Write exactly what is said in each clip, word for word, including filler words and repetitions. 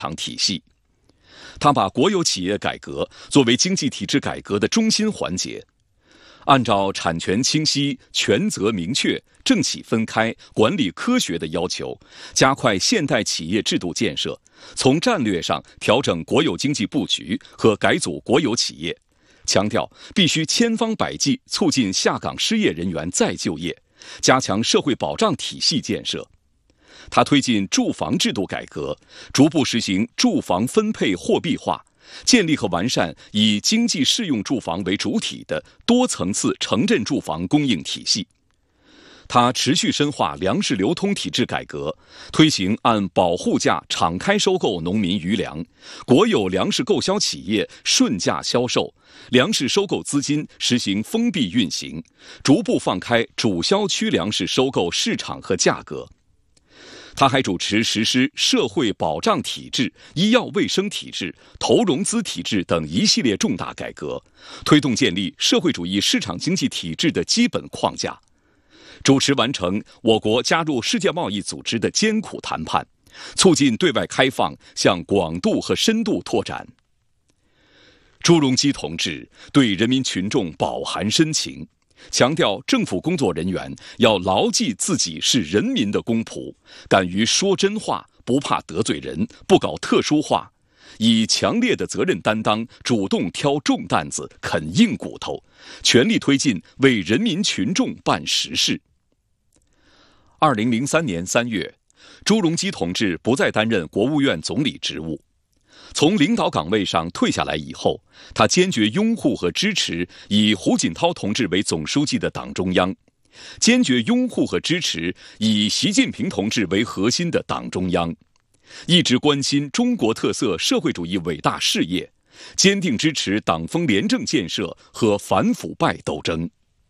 场体系。他把国有企业改革作为经济体制改革的中心环节，按照产权清晰、权责明确、政企分开、管理科学的要求，加快现代企业制度建设，从战略上调整国有经济布局和改组国有企业，强调必须千方百计促进下岗失业人员再就业，加强社会保障体系建设。他推进住房制度改革，逐步实行住房分配货币化，建立和完善以经济适用住房为主体的多层次城镇住房供应体系。他持续深化粮食流通体制改革，推行按保护价敞开收购农民余粮，国有粮食购销企业顺价销售，粮食收购资金实行封闭运行，逐步放开主销区粮食收购市场和价格。他还主持实施社会保障体制、医药卫生体制、投融资体制等一系列重大改革，推动建立社会主义市场经济体制的基本框架，主持完成我国加入世界贸易组织的艰苦谈判，促进对外开放向广度和深度拓展。朱镕基同志对人民群众饱含深情，强调政府工作人员要牢记自己是人民的公仆，敢于说真话，不怕得罪人，不搞特殊化，以强烈的责任担当，主动挑重担子，啃硬骨头，全力推进为人民群众办实事。二零零三年三月，朱镕基同志不再担任国务院总理职务。从领导岗位上退下来以后，他坚决拥护和支持以胡锦涛同志为总书记的党中央，坚决拥护和支持以习近平同志为核心的党中央，一直关心中国特色社会主义伟大事业，坚定支持党风廉政建设和反腐败斗争。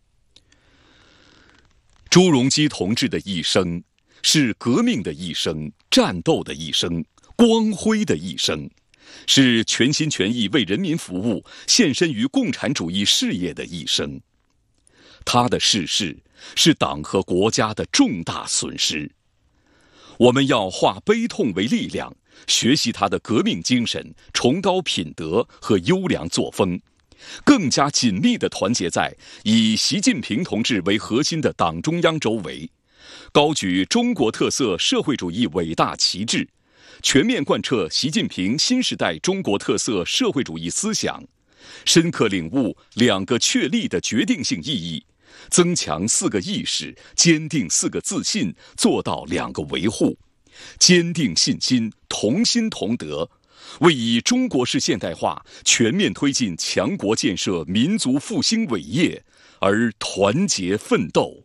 朱镕基同志的一生是革命的一生，战斗的一生，光辉的一生，是全心全意为人民服务、献身于共产主义事业的一生。他的逝世是党和国家的重大损失。我们要化悲痛为力量，学习他的革命精神、崇高品德和优良作风，更加紧密地团结在以习近平同志为核心的党中央周围，高举中国特色社会主义伟大旗帜，全面贯彻习近平新时代中国特色社会主义思想，深刻领悟两个确立的决定性意义，增强四个意识，坚定四个自信，做到两个维护，坚定信心，同心同德，为以中国式现代化全面推进强国建设民族复兴伟业而团结奋斗。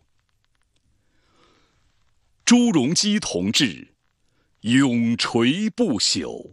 朱镕基同志永垂不朽。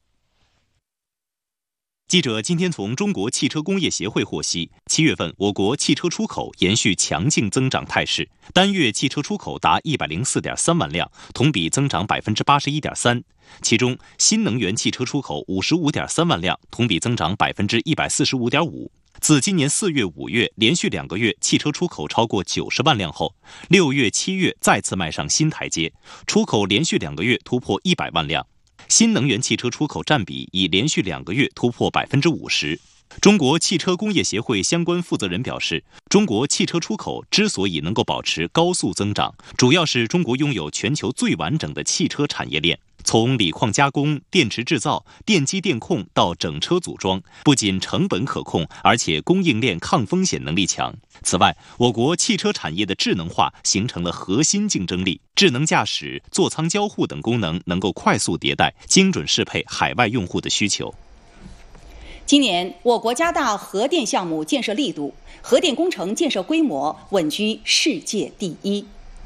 记者今天从中国汽车工业协会获悉，七月份我国汽车出口延续强劲增长态势，单月汽车出口达一百零四点三万辆，同比增长百分之八十一点三。其中，新能源汽车出口五十五点三万辆，同比增长百分之一百四十五点五。自今年四月、五月连续两个月汽车出口超过九十万辆后，六月、七月再次迈上新台阶，出口连续两个月突破一百万辆。新能源汽车出口占比已连续两个月突破百分之五十。中国汽车工业协会相关负责人表示，中国汽车出口之所以能够保持高速增长，主要是中国拥有全球最完整的汽车产业链。从锂矿加工、电池制造、电机电控到整车组装，不仅成本可控，而且供应链抗风险能力强。此外，我国汽车产业的智能化形成了核心竞争力，智能驾驶、座舱交互等功能能够快速迭代，精准适配海外用户的需求。 今年，我国加大核电项目建设力度，核电工程建设规模稳居世界第一。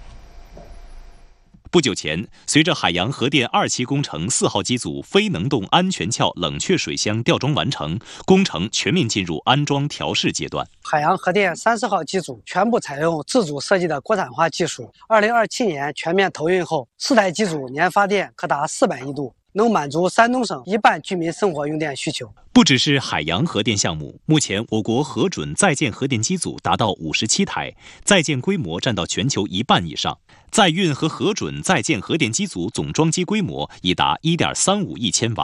不久前，随着海洋核电二期工程四号机组非能动安全壳冷却水箱吊装完成，工程全面进入安装调试阶段。 海洋核电三十号机组全部采用自主设计的国产化技术。二零二七年全面投运后，四台机组年发电可达四百亿度。 能满足山东省一半居民生活用电需求。 不只是海洋核电项目，目前我国核准在建核电机组达到五十七台，在建规模占到全球一半以上。在运和核准在建核电机组总装机规模已达 一点三五亿千瓦。